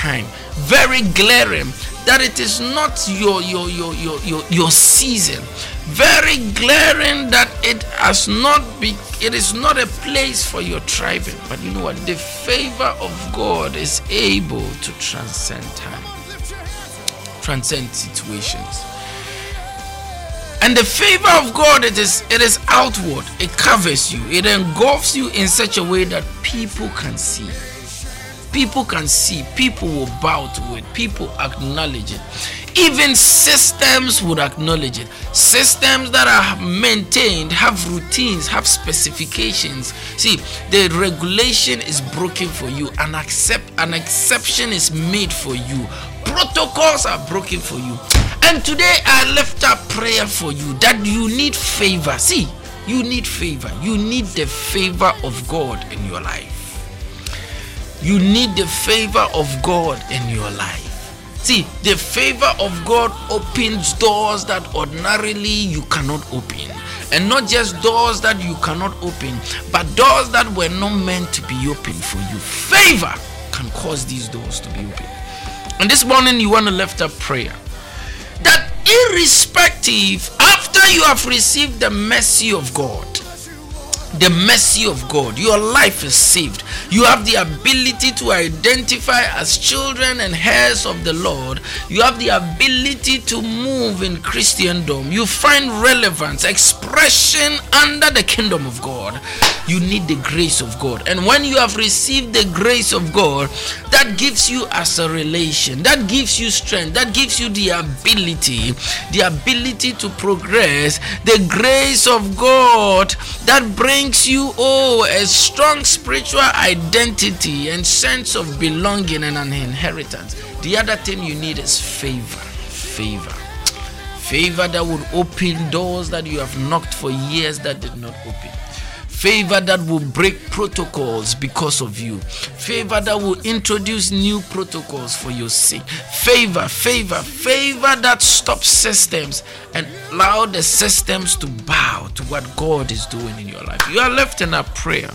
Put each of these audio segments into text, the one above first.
time, very glaring, that it is not your season, very glaring that it is not a place for your thriving. But you know what? The favor of God is able to transcend time, transcend situations. And the favor of God, it is outward. It covers you. It engulfs you in such a way that people can see. People can see. People will bow to it. People acknowledge it. Even systems would acknowledge it. Systems that are maintained have routines, have specifications. See, the regulation is broken for you. An exception is made for you. Protocols are broken for you. And today I lift up prayer for you that you need favor. See, you need favor. You need the favor of God in your life. You need the favor of God in your life. See, the favor of God opens doors that ordinarily you cannot open. And not just doors that you cannot open, but doors that were not meant to be open for you. Favor can cause these doors to be open. And this morning you want to lift up prayer that irrespective, after you have received the mercy of God, your life is saved. You have the ability to identify as children and heirs of the Lord. You have the ability to move in Christendom. You find relevance, expression under the kingdom of God. You need the grace of God. And when you have received the grace of God, that gives you as a relation, that gives you strength, that gives you the ability to progress. The grace of God that brings you a strong spiritual identity and sense of belonging and an inheritance. The other thing you need is favor that would open doors that you have knocked for years that did not open. Favor that will break protocols because of you. Favor that will introduce new protocols for your sake. Favor that stops systems and allow the systems to bow to what God is doing in your life. You are lifting up prayer.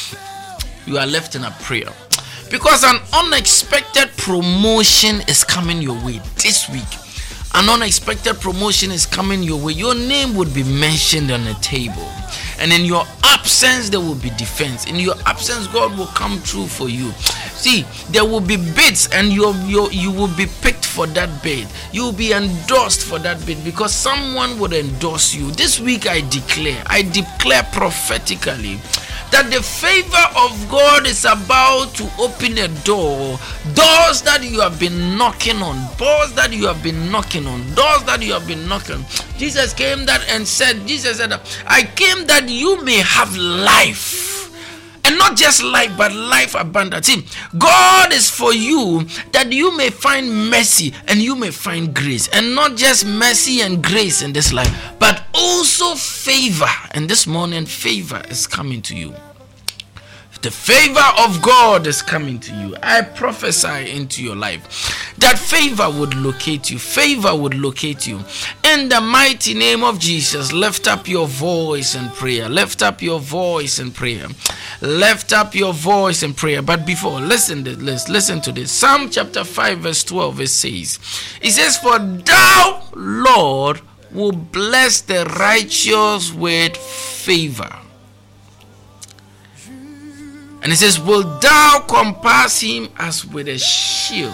Because an unexpected promotion is coming your way this week. An unexpected promotion is coming your way. Your name would be mentioned on the table. And in your absence, there will be defense. In your absence, God will come through for you. See, there will be bids, and you will be picked for that bid. You will be endorsed for that bid because someone would endorse you. This week, I declare prophetically that the favor of God is about to open a door. Doors that you have been knocking on. Jesus came and said, I came that you may have life. And not just life, but life abundant. See, God is for you that you may find mercy and you may find grace. And not just mercy and grace in this life, but also favor. And this morning, favor is coming to you. The favor of God is coming to you. I prophesy into your life that favor would locate you. Favor would locate you. In the mighty name of Jesus, lift up your voice in prayer. Lift up your voice in prayer. Lift up your voice in prayer. But before, listen to this. Psalm chapter 5 verse 12, it says, for thou, Lord, will bless the righteous with favor. And it says, will thou compass him as with a shield?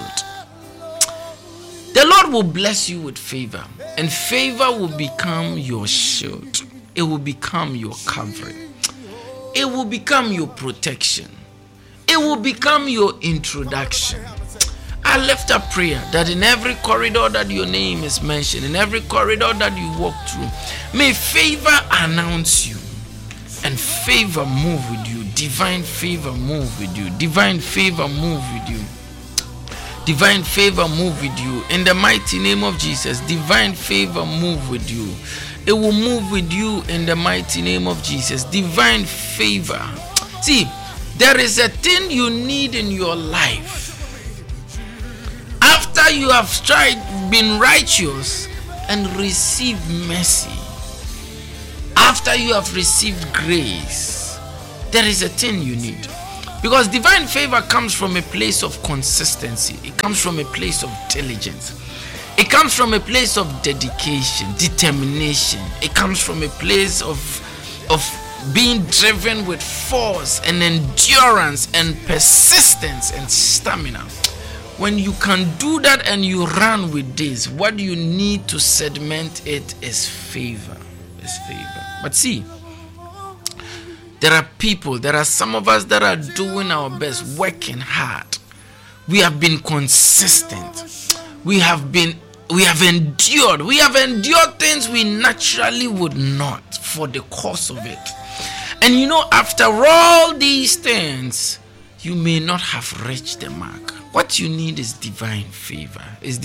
The Lord will bless you with favor. And favor will become your shield. It will become your covering. It will become your protection. It will become your introduction. I lift up prayer that in every corridor that your name is mentioned, in every corridor that you walk through, may favor announce you. And favor move with you. Divine favor move with you. Divine favor move with you. Divine favor move with you. In the mighty name of Jesus, divine favor move with you. It will move with you in the mighty name of Jesus. Divine favor. See, there is a thing you need in your life. After you have been righteous and received mercy, after you have received grace, there is a thing you need. Because divine favor comes from a place of consistency. It comes from a place of diligence. It comes from a place of dedication, determination. It comes from a place of being driven with force and endurance and persistence and stamina. When you can do that and you run with this, what you need to sediment it is favor. Is favor. But see, there are some of us that are doing our best, working hard. We have been consistent. We have endured things we naturally would not for the cause of it. And after all these things, you may not have reached the mark. What you need is divine favor.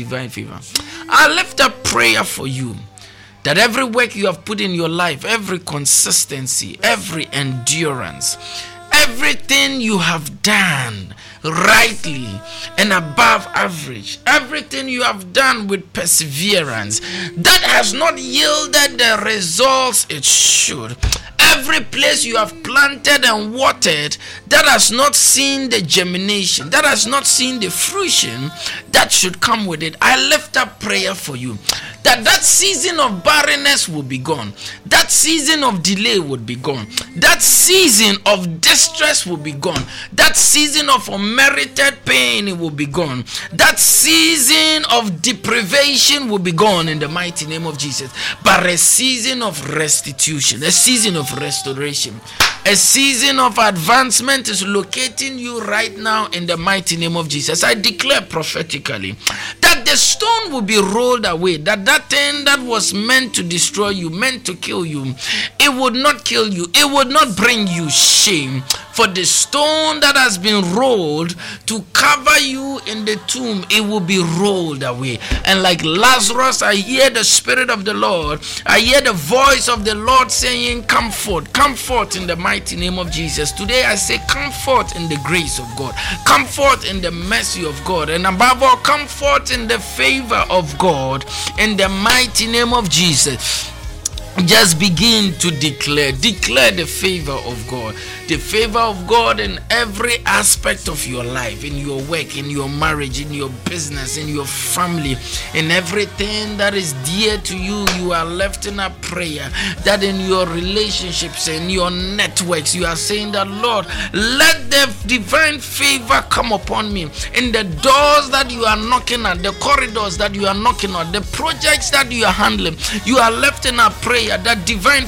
I lift up prayer for you, that every work you have put in your life, every consistency, every endurance, everything you have done rightly and above average, everything you have done with perseverance that has not yielded the results it should, every place you have planted and watered that has not seen the germination, that has not seen the fruition that should come with it, I lift up prayer for you, that season of barrenness will be gone, that season of delay would be gone, that season of distress will be gone, that season of unmerited pain will be gone, that season of deprivation will be gone in the mighty name of Jesus. But a season of restitution, a season of restoration, a season of advancement is locating you right now in the mighty name of Jesus. I declare prophetically that the stone will be rolled away, that thing that was meant to destroy you, meant to kill you, it would not kill you, it would not bring you shame. For the stone that has been rolled to cover you in the tomb, it will be rolled away. And like Lazarus, I hear the Spirit of the Lord, I hear the voice of the Lord saying, come forth in the mighty name of Jesus. Today I say, come forth in the grace of God, come forth in the mercy of God, and above all, come forth in the favor of God in the mighty name of Jesus. Just begin to declare the favor of God, the favor of God in every aspect of your life, in your work, in your marriage, in your business, in your family, in everything that is dear to you. You are lifting up prayer that in your relationships, in your networks, you are saying that, Lord, let the divine favor come upon me in the doors that you are knocking at, the corridors that you are knocking at, the projects that you are handling. You are lifting up prayer that divine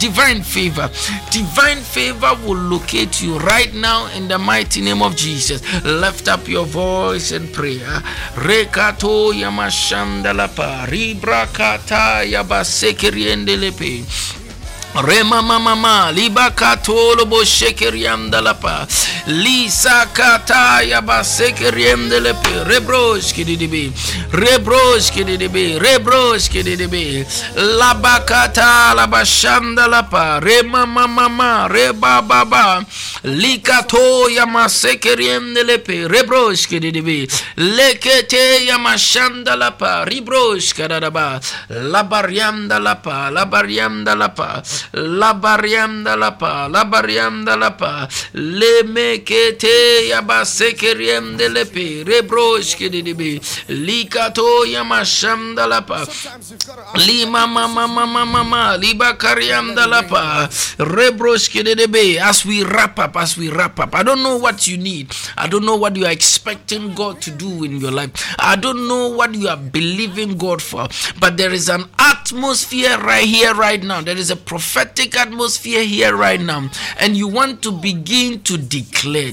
favor will locate you right now in the mighty name of Jesus. Lift up your voice in prayer. Rekato yamashandalapa ribrakata yabasekeriendelepe Rema mama libakato lobo shekeriam dalapa lisa kata yaba sekeriam delepe rebrosh kidibi labakata labashanda lapa rema mama reba baba likato yama sekeriam delepe rebrosh kidibi lekete yamashanda lapa ribrosh kadaba labariam dalapa labariam dalapa le mekete yabasekeriam delepe rebrosh kidibi likato yamasham dalapa lima mama libakariam dalapa rebrosh kidibi. As we wrap up, I don't know what you need, I don't know what you are expecting God to do in your life, I don't know what you are believing God for, but there is an atmosphere right here right now. There is a prophetic atmosphere here right now, and you want to begin to declare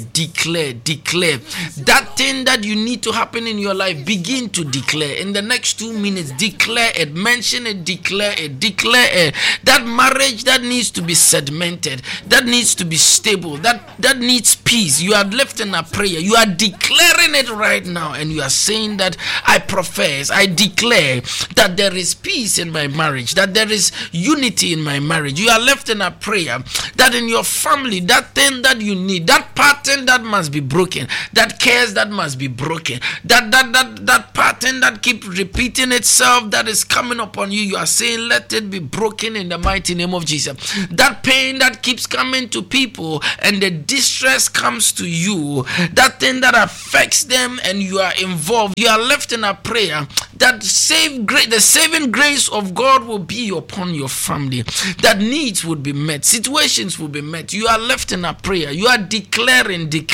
that thing that you need to happen in your life. Begin to declare in the next 2 minutes. Declare it, mention it, declare it. That marriage that needs to be sedimented, that needs to be stable, that needs peace. You are lifting a prayer, you are declaring it right now, and you are saying that I profess, I declare that there is peace in my marriage, that there is unity in my marriage, marriage. You are lifting a prayer that in your family, that thing that you need, that pattern that must be broken, that curse that must be broken, that pattern that keeps repeating itself, that is coming upon you. You are saying, let it be broken in the mighty name of Jesus. That pain that keeps coming to people and the distress comes to you, that thing that affects them and you are involved, you are left in a prayer that the saving grace of God will be upon your family, that needs would be met, situations will be met. You are left in a prayer. You are declare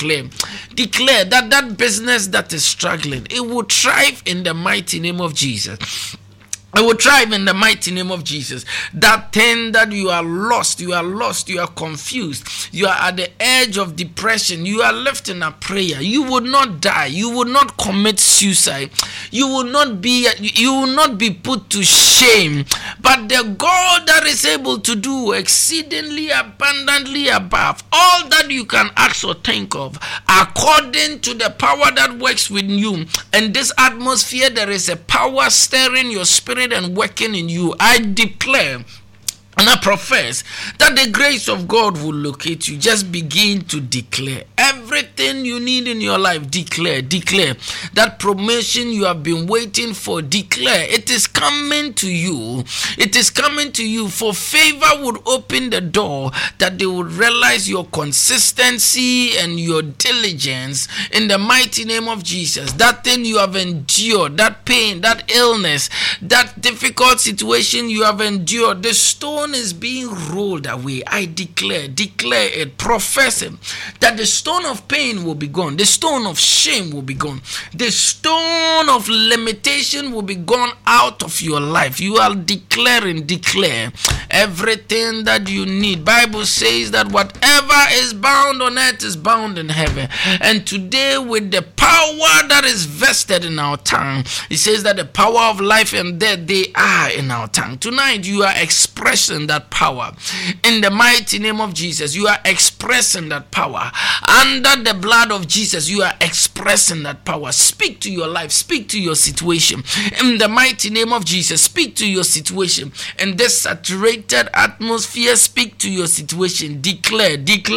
that business that is struggling, it will thrive in the mighty name of Jesus. I will thrive in the mighty name of Jesus. That thing that you are lost, you are confused, you are at the edge of depression, you are left in a prayer. You will not die, you will not commit suicide, you will not be put to shame. But the God that is able to do exceedingly abundantly above all that you can ask or think of, according to the power that works within you. In this atmosphere, there is a power stirring your spirit and working in you. I declare and I profess that the grace of God will locate you. Just begin to declare everything you need in your life. Declare that promotion you have been waiting for. Declare it is coming to you. It is coming to you. For favor would open the door, that they would realize your consistency and your diligence in the mighty name of Jesus. That thing you have endured, that pain, that illness, that difficult situation you have endured, the stone is being rolled away. I declare it, profess it, that the stone of pain will be gone, the stone of shame will be gone, the stone of limitation will be gone out of your life. You are declare everything that you need. Bible says that whatever is bound on earth is bound in heaven. And today, with the power that is vested in our tongue, it says that the power of life and death, they are in our tongue. Tonight you are expressing that power in the mighty name of Jesus. You are expressing that power under the blood of Jesus. You are expressing that power. Speak to your life, speak to your situation in the mighty name of Jesus. Speak to your situation in this saturated atmosphere. Speak to your situation. Declare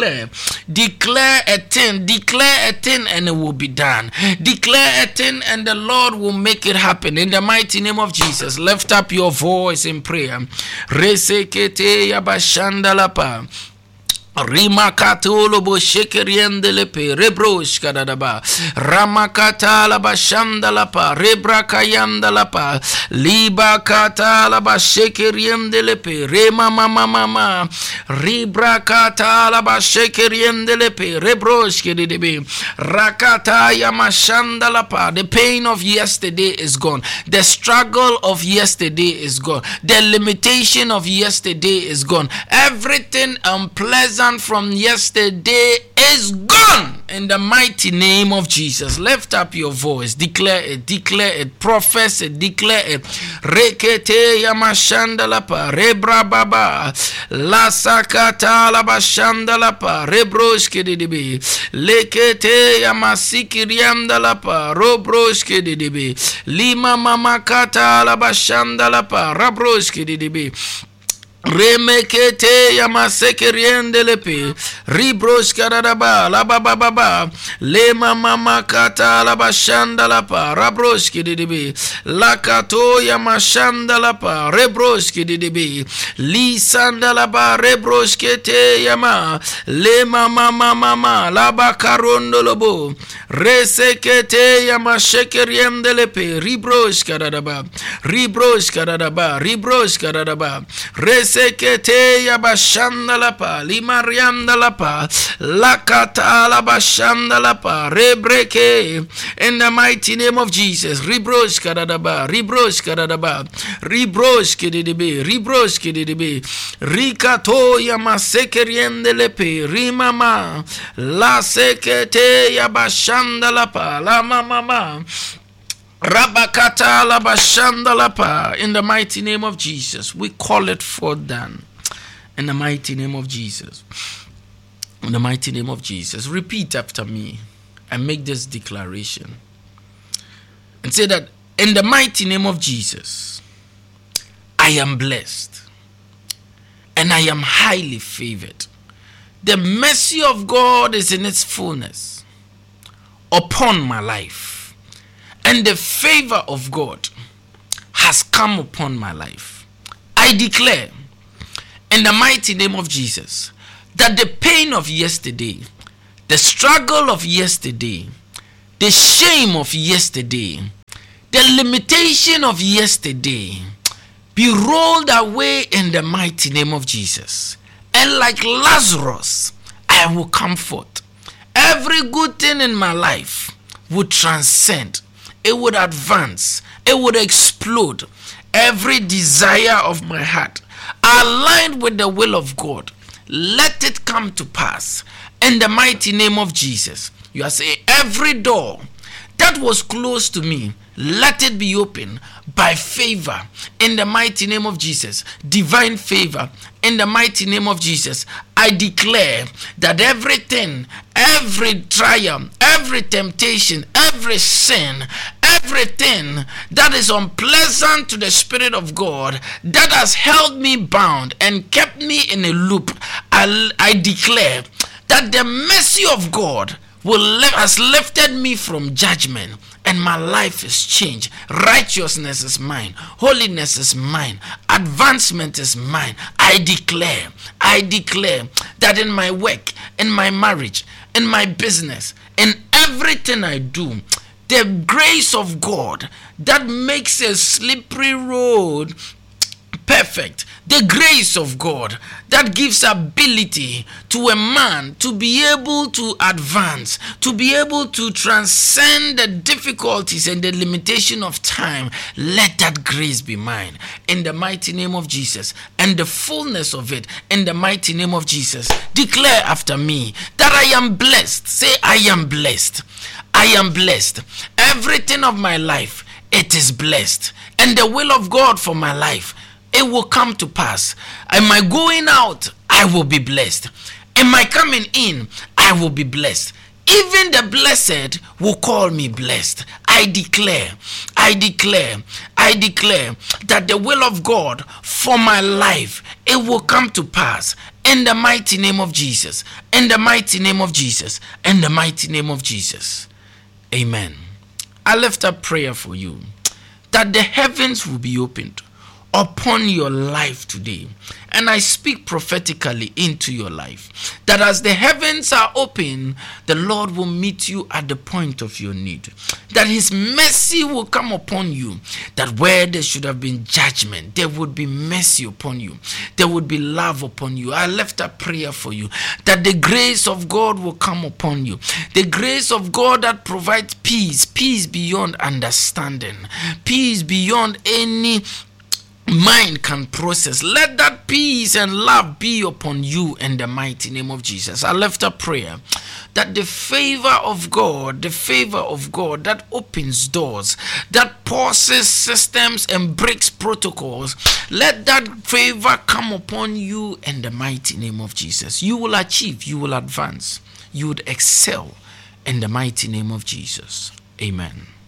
a thing and it will be done. Declare a thing and the Lord will make it happen in the mighty name of Jesus. Lift up your voice in prayer. Resekete yabashandalapa. Rimakatolo bo shekeriendelepe rebrosh kadadaba ramakata la bashandalapa rebrakayandalapa libakata la bashekeriendelepe rema mama ribrakata la bashekeriendelepe rebrosh kedebe rakata yamashandalapa. The pain of yesterday is gone, the struggle of yesterday is gone, the limitation of yesterday is gone, everything unpleasant from yesterday is gone in the mighty name of Jesus. Lift up your voice, declare it, profess it, declare it. Rekete yamashandalapa rebra baba la sakata la bashandalapa rebroshke didibi lekete yamasikiriandalapa robroshke didibi lima mamakata la bashandalapa rabroshke didibi Remekete yamasekeriendelepe ribrosh karadaba la baba lema mama kata la bashanda la pa rabrosh kididibi lakato yamashanda la pa rebrosh kididibi li sanda la ba rebrosh kete yama lema mama la bakarondo lobo resekete yamashekeriendelepe ribrosh karadaba Sekete ya bashanda lapa limarianda lapa lakata la bashanda lapa rebreke in the mighty name of Jesus. Ribrosh kadadaba ribrosh kedidibi rikato ya masekeriende lepe rimama la sekete ya bashanda lapa la mama Rabakata labashanda lapa. In the mighty name of Jesus, we call it forth done. In the mighty name of Jesus. In the mighty name of Jesus. Repeat after me and make this declaration. And say that in the mighty name of Jesus, I am blessed. and I am highly favored. The mercy of God is in its fullness upon my life, and the favor of God has come upon my life. I declare in the mighty name of Jesus that the pain of yesterday, the struggle of yesterday, the shame of yesterday, the limitation of yesterday be rolled away in the mighty name of Jesus. And like Lazarus, I will come forth. Every good thing in my life would transcend. It would advance. It would explode. Every desire of my heart aligned with the will of God, let it come to pass in the mighty name of Jesus. You are saying every door that was closed to me, let it be open by favor in the mighty name of Jesus. Divine favor in the mighty name of Jesus. I declare that everything, every trial, every temptation, every sin, everything that is unpleasant to the Spirit of God that has held me bound and kept me in a loop, I declare that the mercy of God has lifted me from judgment, and my life is changed. Righteousness is mine. Holiness is mine. Advancement is mine. I declare that in my work, in my marriage, in my business, in everything I do, the grace of God that makes a slippery road perfect, the grace of God that gives ability to a man to be able to advance, to be able to transcend the difficulties and the limitation of time, let that grace be mine in the mighty name of Jesus, and the fullness of it in the mighty name of Jesus. Declare after me that I am blessed. Say, I am blessed. I am blessed. Everything of my life, it is blessed, and the will of God for my life, it will come to pass. Am I going out? I will be blessed. Am I coming in? I will be blessed. Even the blessed will call me blessed. I declare that the will of God for my life, it will come to pass in the mighty name of Jesus. In the mighty name of Jesus. In the mighty name of Jesus. Amen. I lift up prayer for you that the heavens will be opened upon your life today, and I speak prophetically into your life that as the heavens are open, the Lord will meet you at the point of your need, that his mercy will come upon you, that where there should have been judgment, there would be mercy upon you, there would be love upon you. I left a prayer for you that the grace of God will come upon you, the grace of God that provides peace beyond understanding, peace beyond any mind can process. Let that peace and love be upon you in the mighty name of Jesus. I left a prayer that the favor of God that opens doors, that pauses systems and breaks protocols, let that favor come upon you in the mighty name of Jesus. You will achieve, you will advance, you would excel in the mighty name of Jesus. Amen.